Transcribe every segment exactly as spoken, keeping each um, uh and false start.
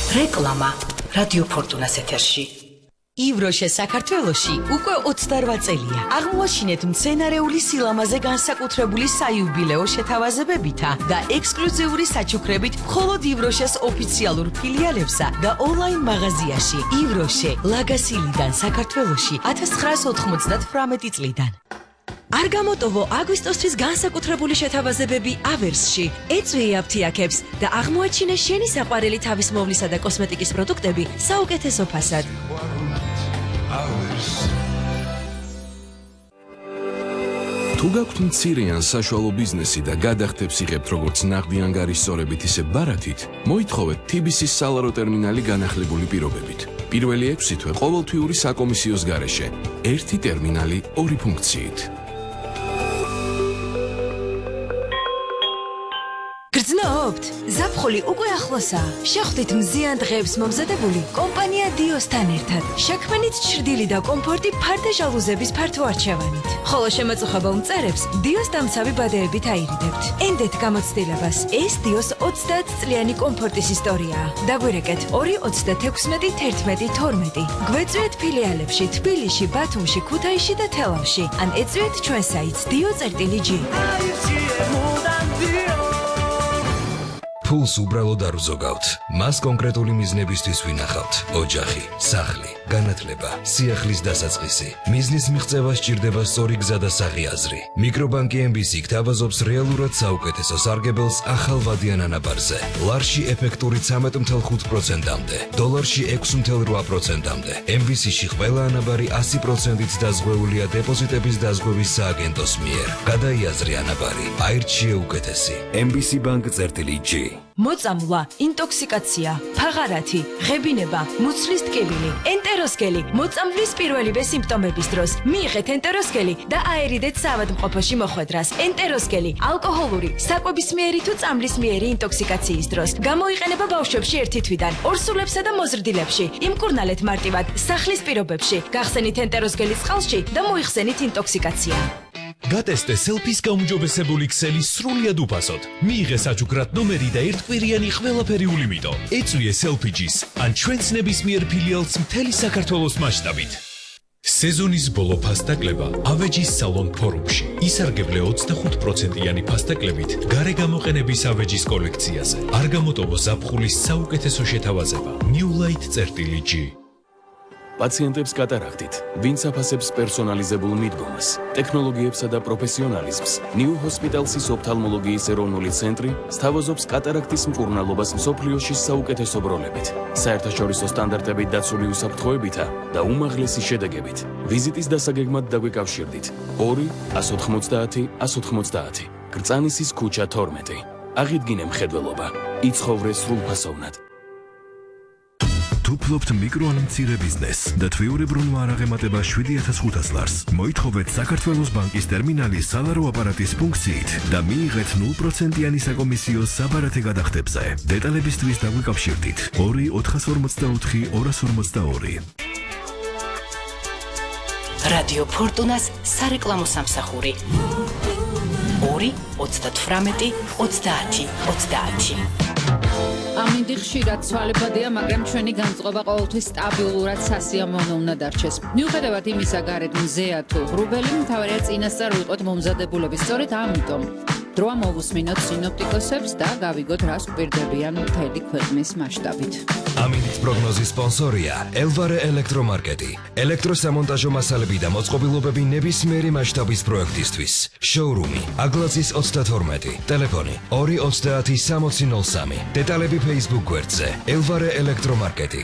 რეკლამა რადიო ფორტუნას ეთერში. ივროშე საქართველოში უკვე ოცდაოთხ წელია. აღმოაჩინეთ მცენარეული სილამაზე განსაკუთრებული საიუბილეო შეთავაზებებითა და ექსკლუზიური საჩუქრებით მხოლოდ ივროშეს ოფიციალურ ფილიალებსა და ონლაინ მაღაზიაში. ივროშე ლაგასილიდან საქართველოში ათას ცხრაას ოთხმოცდათვრამეტი წლიდან. არ გამოტოვო აგვისტოსთვის განსაკუთრებული შეთავაზებები ავერსში. ეწვიე აფთიაქებს და აღმოაჩინე შენი საყვარელი თავისმოვლისა და კოსმეტიკის პროდუქტები საუკეთესო ფასად. თუ გაქვთ მცირე ან საშუალო ბიზნესი და გადახდებს იღებთ როგორც ნაღდი ანგარიშსწორებით, ისე ბარათით, მოითხოვეთ თი ბი სის სალარო ტერმინალი განახლებული პირობებით. პირველი ექვსი თვე ყოველთვიური საკომისიოს გარეშე. ერთი ტერმინალი, ორი ფუნქციით. გრძნობთ? ზაფხული უკვე ახლოსაა. შეხვდით მზიან დღეებს მომზადებული კომპანია დიოსთან ერთად. შექმნით ჩრდილი და კომფორტი ფარდა ჟალუზების ფართო არჩევანით. ხოლო შემაწუხებელ მწერებს დიოს დამცავი ბადეებით აირიდებთ. ენდეთ გამოცდილებას. ეს დიოს ოცდაათ წლიანი კომფორტის ისტორიაა. დაგვირეკეთ ორი ოცდათექვსმეტი თერთმეტი თორმეტი. გვეწვიეთ ფილიალებში თბილისში, ბათუმში, ქუთაისში და თელავში. ან ეწვიეთ ჩვენ საიტს dio წერტილი ჯი. ფულს უბრალოდ არ უზოგავთ. მას კონკრეტული მიზნებისთვის ვინახავთ. ოჯახი, სახლი, განათლება, სიახლის დასაწყისი. მიზნის მიღწევა სჭირდება სწორი გზა და საღიაზრი. მიკრობანკი ემ ბი სი გთავაზობს რეალურად საუკეთესო სარგებელს ახალ ვადიან ანაბარზე. ლარში ეფექტური ცამეტ ათი ხუთი პროცენტამდე, დოლარში ექვსი ათი რვა პროცენტამდე. ემ ბი სიში ყველა ანაბარი ასი პროცენტით დაზღვეულია დეპოზიტების დაზღვევის სააგენტოს მიერ. გადაიაზრი ანაბარი, აირჩიე უკეთესი. ემ ბი სი ბანკ წერტილი ჯი. მოწამვლა, ინტოქსიკაცია, ფაღარათი, ღებინება, მუცლის ტკივილი, ენტეროსკელი, მოწამვლის პირველივე სიმპტომების დროს. მიიღეთ ენტეროსკელი და აერიდეთ საავადმყოფოში მოხვედრას. ენტეროსკელი ალკოჰოლური, საკვებისმიერი თუ წამლისმიერი ინტოქსიკაციის დროს. გამოიყენება ბავშვებში ერთი თვიდან, ორსულებსა და მოზრდილებში. იმკურნალეთ მარტივად სახლის პირობებში. გახსენით ენტეროსკელის წყალში და მოიხსენით ინტოქსიკაცია. გატესტე სელფის გაუმჯობესებული ქსელი სრულიად უფასოდ. მიიღე საჩუქრად ნომერი და ერთკვირიანი ყველაფერი ულიმიტო. ეწვიე სელფიჯის ან ჩვენს ნებისმიერ ფილიალს მთელი საქართველოს მასშტაბით. სეზონის ბოლო ფასტაკლება ავეჯის სალონ ფორუმში. ისარგებლე ოცდახუთ პროცენტიანი ფასტაკლებით გარეგამოყენების ავეჯის კოლექციაზე. არ გამოტოვო ზაფხულის საუკეთესო შეთავაზება. ნიუ ლაით წერტილი ჯი. პაციენტებს კატარაქტით, ვინც აფასებს პერსონალიზებულ მიდგომას, ტექნოლოგიებსა და პროფესიონალიზმს, ნიუ ჰოსპიტალსის ოფთალმოლოგიის ეროვნული ცენტრი სთავაზობს კატარაქტის მკურნალობას მსოფლიოში საუკეთესო ბროლებით, საერთაშორისო სტანდარტებით დაცული უსაფრთხოებითა და უმაღლესი შედეგებით. ვიზიტის დასაგეგმად დაგვიკავშირდით ორი ათას ოცდაათი ათას ოცდაათი, გრწანისის ქუჩა თორმეტი. აღიდგინე მხედველობა, იცხოვრე სრულფასოვნად. თუ ფლობთ მიკრო ან მცირე ბიზნესს და თვიურებრუნვა არ აღემატება შვიდი ათას ხუთას ლარს, მოითხოვეთ საქართველოს ბანკის ტერმინალი სალარო აპარატის ფუნქციით და მიიღეთ ნულ პროცენტიანი საკომისიო საბარათე გადახდებზე. დეტალებისთვის დაგვიკავშირდით ორი ოთხას ორმოცდაოთხი ორას ორმოცდაორი. რადიო ფორტუნას სარეკლამო სამსახური. ორი ოცდათვრამეტი ოცდაათი ოცდაათი. ამინდი ხშირად ცვალებადია, მაგრამ ჩვენი განწყობა ყოველთვის სტაბილურად სასიამოვნო უნდა დარჩეს. მიუხედავად იმისა, გარეთ მზეა თუ ღრუბელი, მთავარია წინასწარ ვიყოთ მომზადებულები. სწორედ ამიტომ დროა მოვუსმინოთ სინოპტიკოსებს და გავიგოთ, რას გვპირდებიან მთელი ქვეყნის მასშტაბით. ამინდის პროგნოზის სპონსორია ელვარე ელექტრომარკეტი. ელექტროსამონტაჟო მასალები და მოწყობილობები ნებისმიერი მასშტაბის პროექტისთვის. შოურუმი აგლაძის ოცდათორმეტი, ტელეფონი ორი ოცდაათი სამოცი ნულ სამი. დეტალები Facebook გვერდზე ელვარე ელექტრომარკეტი.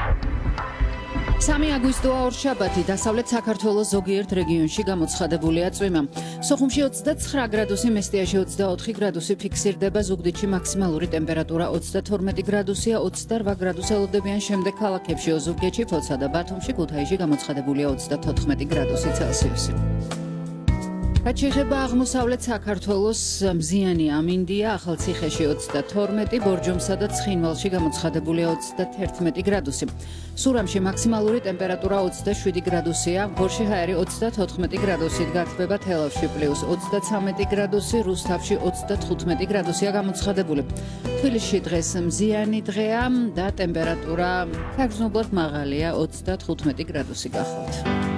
სამი აგვისტოა ორშაბათი, დასავლეთ საქართველოს ზოგიერთ რეგიონში გამოცხადებულია წვიმა. სოხუმში ოცდაცხრა გრადუსი, მესტიაში ოცდაოთხი გრადუსი ფიქსირდება, ზუგდიდში მაქსიმალური ტემპერატურა ოცდათორმეტი გრადუსია, ოცდარვა გრადუსი ელოდებიან შემდეგ ქალაქებში, ოზურგეთში, ფოცსა და ბათუმში, ქუთაისში გამოცხადებულია ოცდათოთხმეტი გრადუსი ცელსიუსი. რაც შეეხება აღმოსავლეთ საქართველოს მზიანი ამინდია, ახალციხეში ოცდათორმეტი, ბორჯომსა და ცხინვალში გამოცხადებულია ოცდათერთმეტი გრადუსი. სურამში მაქსიმალური ტემპერატურა ოცდაშვიდი გრადუსია, ბორშიჰაერი ოცდათოთხმეტი გრადუსით გათბება, თელავში პლუს ოცდაცამეტი გრადუსი, რუსთავში ოცდათხუთმეტი გრადუსია გამოცხადებული. თბილისში დღეს მზიანი დღეა და ტემპერატურა საგრძნობლად მაღალია, ოცდათხუთმეტი გრადუსი გახლავთ.